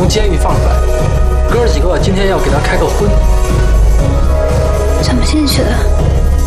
监狱放出来。哥儿几个今天要给他开个荤。 怎么进去的？